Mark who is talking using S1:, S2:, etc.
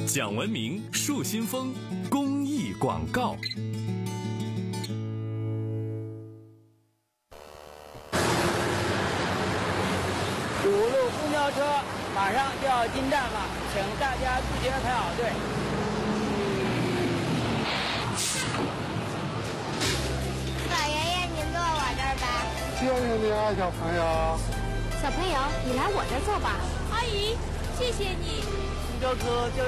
S1: 讲文明树新风公益广告。
S2: 5路公交车马上就要进站了，请大家自觉排好队。
S3: 老爷爷，您坐我这儿吧。
S4: 谢谢你啊，小朋友。
S3: 小朋友，你来我这儿坐吧。
S5: 阿姨，谢谢你。
S2: 公交车就